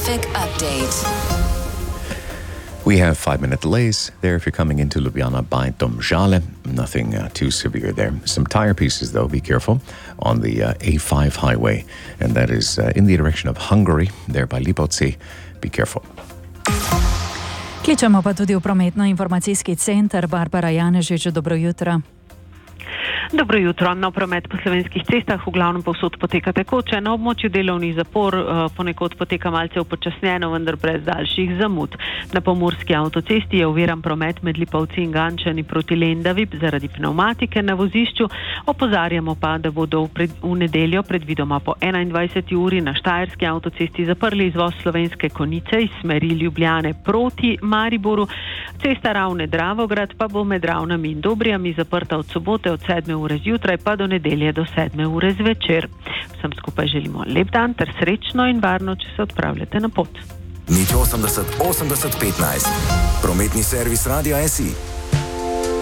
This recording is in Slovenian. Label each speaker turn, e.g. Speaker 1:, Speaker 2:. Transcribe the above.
Speaker 1: Traffic update.
Speaker 2: We have 5-minute delays there if you're coming into Ljubljana by Domžale. Nothing too severe there. Some tire pieces though, be careful, on the A5 highway. And that is in the direction of Hungary, there by Lipovci. Be careful.
Speaker 3: Kličemo pa tudi v prometno-informacijski center. Barbara Janežič, dobro jutro.
Speaker 4: Dobro jutro. Na promet po slovenskih cestah v glavnem povsod poteka tekoče. Na območju delovnih zapor ponekod poteka malce upočasnjeno, vendar brez daljših zamud. Na pomurski avtocesti je oviran promet med Lipovci in Gančani proti Lendavi zaradi pnevmatike na vozišču. Opozarjamo pa, da bodo v nedeljo predvidoma po 21. uri na Štajerski avtocesti zaprli izvoz Slovenske Konjice iz smeri Ljubljane proti Mariboru. Cesta Ravne-Dravograd pa bo med Ravnami in Dobrijami zaprta od sobote od 7. ure zjutraj pa do nedelje do 7. ure zvečer. Vsem skupaj želimo lep dan ter srečno in varno, če se odpravljate na pot.
Speaker 5: Nič 80 80 15. Prometni servis Radia SI.